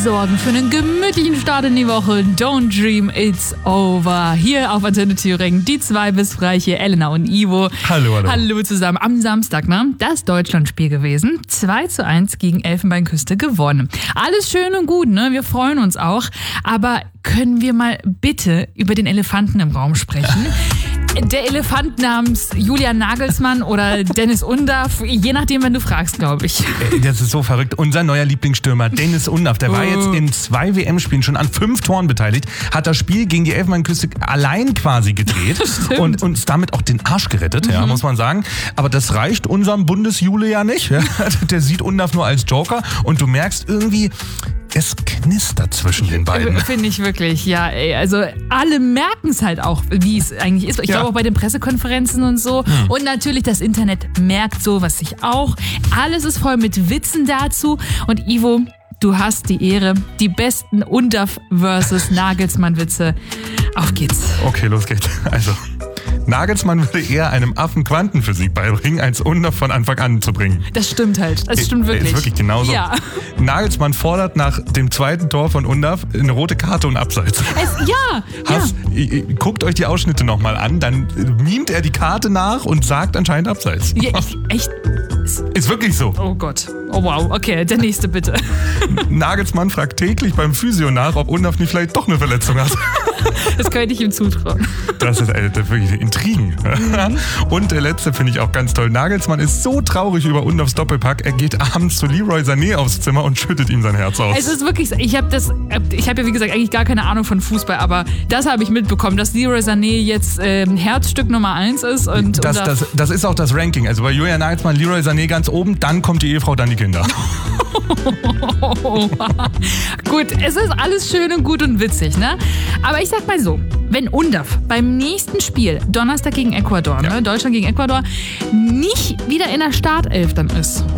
sorgen für einen gemütlichen Start in die Woche. Don't dream it's over. Hier auf Antenne Thüringen, die zwei Bissfreiche, Elena und Ivo. Hallo, hallo. Hallo zusammen. Am Samstag, das Deutschlandspiel gewesen. 2:1 gegen Elfenbeinküste gewonnen. Alles schön und gut, Wir freuen uns auch. Aber können wir mal bitte über den Elefanten im Raum sprechen? Der Elefant namens Julian Nagelsmann oder Dennis Undaff, je nachdem, wenn du fragst, glaube ich. Das ist so verrückt. Unser neuer Lieblingsstürmer Dennis Undaff, der war jetzt in 2 WM-Spielen schon an 5 Toren beteiligt, hat das Spiel gegen die Elfenbeinküste allein quasi gedreht und uns damit auch den Arsch gerettet, muss man sagen. Aber das reicht unserem Bundesjule ja nicht. Ja? Der sieht Undaff nur als Joker und du merkst irgendwie, es knistert zwischen den beiden. Finde ich wirklich, ja. Also alle merken es halt auch, wie es eigentlich ist. Ich glaube auch bei den Pressekonferenzen und so. Und natürlich das Internet merkt sowas sich auch. Alles ist voll mit Witzen dazu. Und Ivo, du hast die Ehre, die besten Undaff versus Nagelsmann-Witze. Auf geht's. Okay, los geht's. Also, Nagelsmann würde eher einem Affen Quantenphysik beibringen, als Undaff von Anfang an zu bringen. Das stimmt halt. Das stimmt wirklich. Ist wirklich genauso. Ja. Nagelsmann fordert nach dem zweiten Tor von Undaff eine rote Karte und Abseits. Guckt euch die Ausschnitte nochmal an, dann mimt er die Karte nach und sagt anscheinend Abseits. Ja, echt? Ist wirklich so. Oh Gott. Oh wow. Okay, der nächste bitte. Nagelsmann fragt täglich beim Physio nach, ob Undaff nicht vielleicht doch eine Verletzung hat. Das könnte ich ihm zutrauen. Das ist wirklich Intrigen. Und der letzte finde ich auch ganz toll. Nagelsmann ist so traurig über Undaffs Doppelpack, er geht abends zu Leroy Sané aufs Zimmer und schüttet ihm sein Herz aus. Es ist wirklich, ich habe ja wie gesagt eigentlich gar keine Ahnung von Fußball, aber das habe ich mitbekommen, dass Leroy Sané jetzt Herzstück Nummer 1 ist. Und das ist auch das Ranking. Also bei Julian Nagelsmann, Leroy Sané ganz oben, dann kommt die Ehefrau, dann die Kinder. Gut, es ist alles schön und gut und witzig, Aber ich sag mal so, wenn Undaff beim nächsten Spiel, Donnerstag gegen Ecuador, Deutschland gegen Ecuador, nicht wieder in der Startelf dann ist,